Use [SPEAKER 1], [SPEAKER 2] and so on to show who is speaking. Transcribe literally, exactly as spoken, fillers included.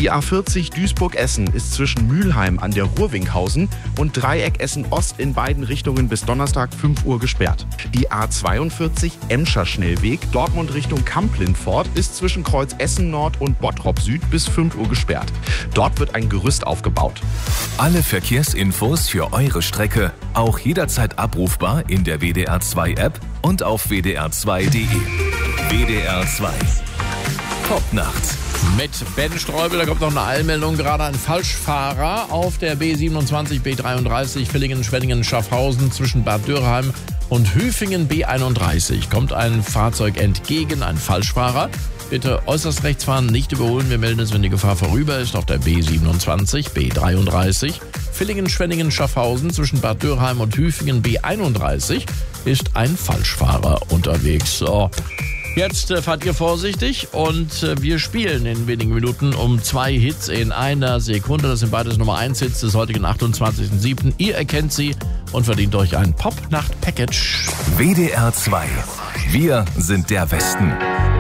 [SPEAKER 1] Die A vierzig Duisburg-Essen ist zwischen Mülheim an der Ruhr-Winkhausen und Dreieck Essen-Ost in beiden Richtungen bis Donnerstag fünf Uhr gesperrt. Die A zweiundvierzig Emscher Schnellweg Dortmund Richtung Kamp-Lindfort ist zwischen Kreuz Essen-Nord und Bottrop Süd bis fünf Uhr gesperrt. Dort wird ein Gerüst aufgebaut.
[SPEAKER 2] Alle Verkehrsinfos für eure Strecke auch jederzeit abrufbar in der W D R zwei App und auf w d r zwei punkt d e. W D R zwei. Top-Nacht.
[SPEAKER 3] Mit Ben Streubel, da kommt noch eine Eilmeldung. Gerade ein Falschfahrer auf der B siebenundzwanzig, B dreiunddreißig, Villingen, Schwenningen, Schaffhausen zwischen Bad Dürrheim und Hüfingen B einunddreißig. Kommt ein Fahrzeug entgegen, ein Falschfahrer. Bitte äußerst rechts fahren, nicht überholen. Wir melden es, wenn die Gefahr vorüber ist. Auf der B siebenundzwanzig, B dreiunddreißig, Villingen, Schwenningen, Schaffhausen zwischen Bad Dürrheim und Hüfingen B einunddreißig ist ein Falschfahrer unterwegs. So. Jetzt äh, fahrt ihr vorsichtig und äh, wir spielen in wenigen Minuten um zwei Hits in einer Sekunde. Das sind beides Nummer eins Hits des heutigen achtundzwanzigsten siebten Ihr erkennt sie und verdient euch ein Pop-Nacht-Package.
[SPEAKER 2] W D R zwei. Wir sind der Westen.